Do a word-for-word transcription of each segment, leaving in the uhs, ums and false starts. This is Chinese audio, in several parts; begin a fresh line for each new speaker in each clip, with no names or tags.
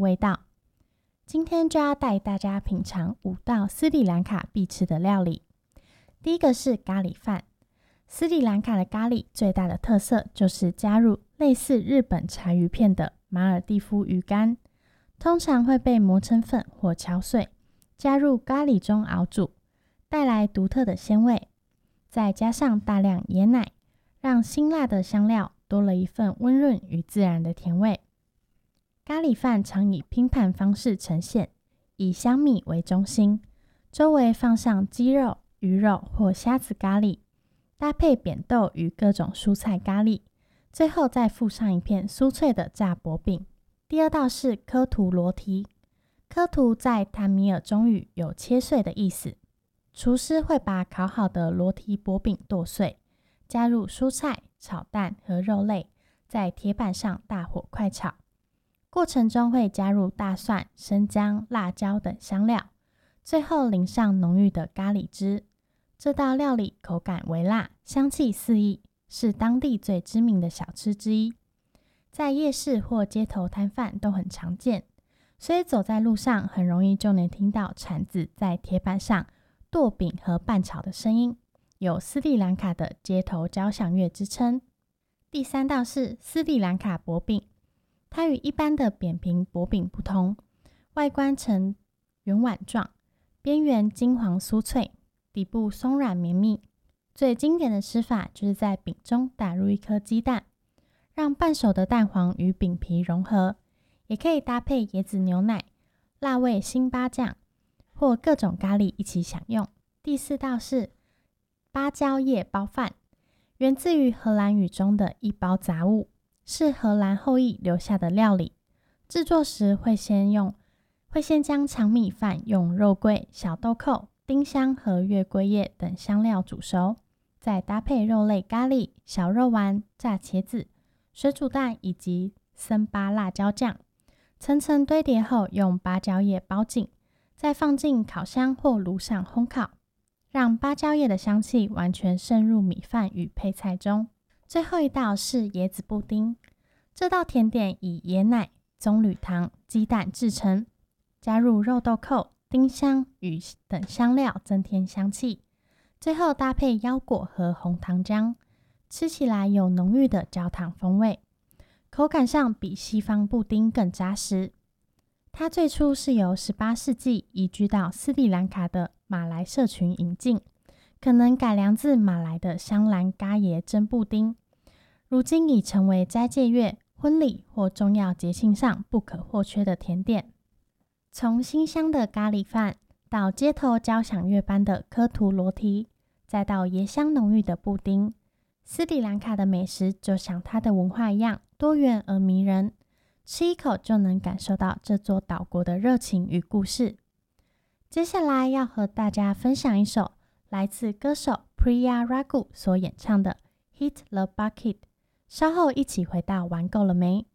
味道。今天就要带大家品尝五道斯里兰卡必吃的料理。第一个是咖喱饭。斯里兰卡的咖喱最大的特色就是加入类似日本柴鱼片的马尔地夫鱼干，通常会被磨成粉或敲碎，加入咖喱中熬煮，带来独特的鲜味。再加上大量椰奶，让辛辣的香料多了一份温润与自然的甜味。咖喱饭常以拼盘方式呈现，以香米为中心，周围放上鸡肉、鱼肉或虾子咖喱，搭配扁豆与各种蔬菜咖喱，最后再附上一片酥脆的炸薄饼。第二道是科图罗提。科图在坦米尔中语有切碎的意思，厨师会把烤好的罗提薄饼剁碎，加入蔬菜、炒蛋和肉类，在铁板上大火快炒。过程中会加入大蒜、生姜、辣椒等香料，最后淋上浓郁的咖喱汁。这道料理口感微辣，香气四溢，是当地最知名的小吃之一，在夜市或街头摊贩都很常见，所以走在路上很容易就能听到铲子在铁板上剁饼和拌炒的声音，有斯里兰卡的街头交响乐之称。第三道是斯里兰卡薄饼。它与一般的扁平薄饼不同，外观呈圆碗状，边缘金黄酥脆，底部松软绵密。最经典的吃法就是在饼中打入一颗鸡蛋，让半熟的蛋黄与饼皮融合，也可以搭配椰子牛奶、辣味辛巴酱或各种咖喱一起享用。第四道是芭蕉叶包饭，源自于荷兰语中的一包杂物，是荷兰后裔留下的料理。制作时会先用会先将长米饭用肉桂、小豆蔻、丁香和月桂叶等香料煮熟，再搭配肉类咖喱、小肉丸、炸茄子、水煮蛋以及森巴辣椒酱，层层堆叠后用芭蕉叶包紧，再放进烤箱或炉上烘烤，让芭蕉叶的香气完全渗入米饭与配菜中。最后一道是椰子布丁。这道甜点以椰奶、棕榈糖、鸡蛋制成，加入肉豆蔻、丁香与等香料增添香气，最后搭配腰果和红糖浆，吃起来有浓郁的焦糖风味，口感上比西方布丁更扎实。它最初是由十八世纪移居到斯里兰卡的马来社群引进，可能改良自马来的香兰咖椰蒸布丁，如今已成为斋戒月、婚礼或重要节庆上不可或缺的甜点。从新香的咖喱饭，到街头交响乐般的科图罗提，再到椰香浓郁的布丁，斯里兰卡的美食就像它的文化一样多元而迷人，吃一口就能感受到这座岛国的热情与故事。接下来要和大家分享一首来自歌手 Priya Ragu 所演唱的 Hit the Bucket， 稍后一起回到玩够了没。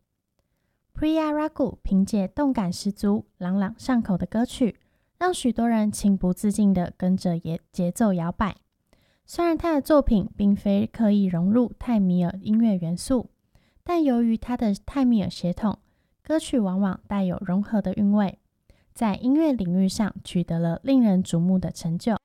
Priya Ragu 凭借动感十足、朗朗上口的歌曲，让许多人情不自禁地跟着节奏摇摆。虽然他的作品并非刻意融入泰米尔音乐元素，但由于他的泰米尔血统，歌曲往往带有融合的韵味，在音乐领域上取得了令人瞩目的成就。